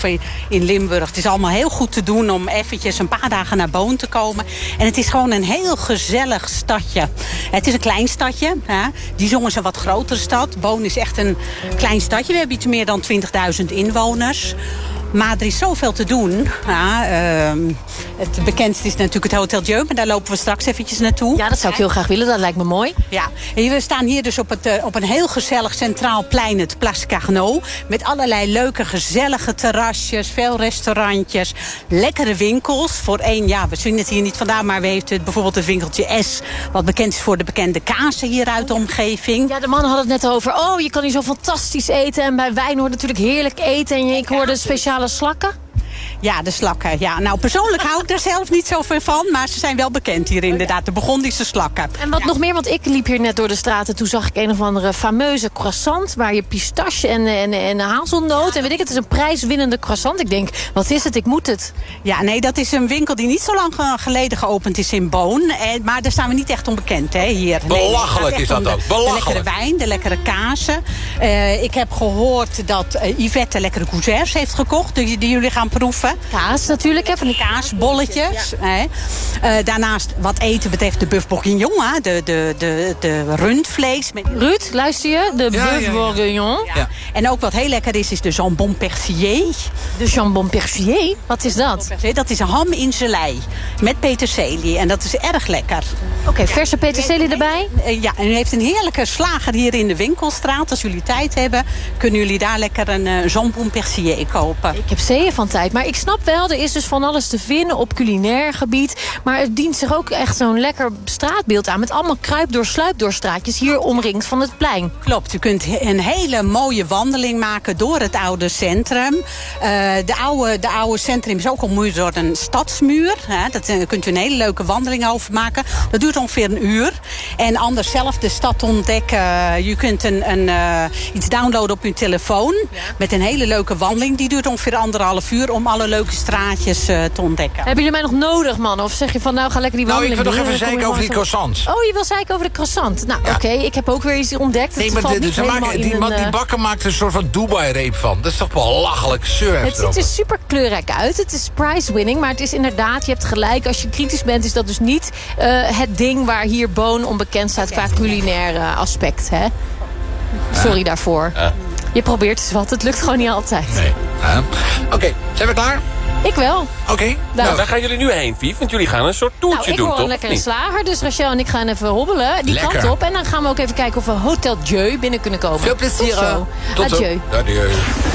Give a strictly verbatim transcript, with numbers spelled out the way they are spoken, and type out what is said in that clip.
of in Limburg. Het is allemaal heel goed te doen om eventjes een paar dagen naar Boon te komen. En het is gewoon een heel gezellig stadje. Het is een klein stadje. Hè. Dijon is een wat grotere stad. Boon is echt een klein stadje. We hebben iets meer dan twintigduizend inwoners. Maar er is zoveel te doen. Ja, uh, het bekendste is natuurlijk het Hotel Dieu. Maar daar lopen we straks eventjes naartoe. Ja, dat zou ik heel graag willen. Dat lijkt me mooi. Ja, en we staan hier dus op, het, uh, op een heel gezellig centraal plein, het Place Carnot. Met allerlei leuke, gezellige terrasjes, veel restaurantjes. Lekkere winkels. Voor één, ja, we zien het hier niet vandaan. Maar we hebben bijvoorbeeld het winkeltje S. Wat bekend is voor de bekende kazen hier uit de omgeving. Ja, de man had het net over. Oh, je kan hier zo fantastisch eten. En bij wijn hoort natuurlijk heerlijk eten. En ik hoorde speciale slakken. Ja, de slakken. Ja. Nou, persoonlijk hou ik er zelf niet zoveel van. Maar ze zijn wel bekend hier inderdaad. De Burgondische slakken. En wat ja. nog meer, want ik liep hier net door de straten. Toen zag ik een of andere fameuze croissant. Waar je pistache en, en, en hazelnoot. En weet ik, het is een prijswinnende croissant. Ik denk, wat is het? Ik moet het. Ja, nee, dat is een winkel die niet zo lang geleden geopend is in Boon. En, maar daar staan we niet echt onbekend, hè, hier. Belachelijk nee, is dat de, ook. Belachelijk. De lekkere wijn, de lekkere kazen. Uh, ik heb gehoord dat uh, Yvette lekkere cousins heeft gekocht. Die, die jullie gaan proeven. Kaas natuurlijk, even de kaasbolletjes. Ja. Hè. Uh, daarnaast wat eten betreft de bœuf bourguignon, hè. De, de, de, de rundvlees. Met... Ruud, luister je? De ja, bœuf ja, ja. bourguignon. Ja. Ja. En ook wat heel lekker is, is de jambon persillé. De jambon persillé? Wat is dat? Dat is een ham in gelei. Met peterselie. En dat is erg lekker. Oké, okay, verse peterselie erbij? Ja, en u heeft een heerlijke slager hier in de winkelstraat. Als jullie tijd hebben, kunnen jullie daar lekker een uh, jambon persillé kopen. Ik heb zeeën van tijd. Maar ik snap wel, er is dus van alles te vinden op culinair gebied. Maar het dient zich ook echt zo'n lekker straatbeeld aan. Met allemaal kruip-door-sluip-door-straatjes hier omringd van het plein. Klopt, u kunt een hele mooie wandeling maken door het oude centrum. Uh, de, oude, de oude centrum is ook ommuurd door een stadsmuur. Hè. Daar uh, kunt u een hele leuke wandeling over maken. Dat duurt ongeveer een uur. En anders zelf de stad ontdekken. Je kunt een, een, uh, iets downloaden op uw telefoon. Ja. Met een hele leuke wandeling. Die duurt ongeveer anderhalf uur om alle leuke straatjes uh, te ontdekken. Hebben jullie mij nog nodig, man? Of zeg je van, nou, ga lekker die wandeling doen? Nou, ik wil nog even zeiken over die croissants. Oh, je wil zeiken over de croissant. Nou, ja. Oké, okay, ik heb ook weer iets ontdekt. Nee, maar de, de, ze maken, die, een, die bakker maakt er een soort van Dubai-reep van. Dat is toch belachelijk, surf. Het ziet er super kleurrijk uit. Het is prize-winning, maar het is inderdaad, je hebt gelijk. Als je kritisch bent, is dat dus niet uh, het ding waar hier Boon onbekend staat qua culinair uh, aspect. Hè? Sorry ja. daarvoor. Ja. Je probeert eens wat, het lukt gewoon niet altijd. Nee. Ja. Oké, okay, zijn we klaar? Ik wel. Oké. Okay. Nou, nou, waar gaan jullie nu heen, Vief? Want jullie gaan een soort toertje nou, doen, toch? Ik hoor hoor een lekkere slager, dus Rachel en ik gaan even hobbelen die Lekker. kant op. En dan gaan we ook even kijken of we Hotel Dieu binnen kunnen komen. Veel plezier. Tot zo. Tot Adieu. Adieu.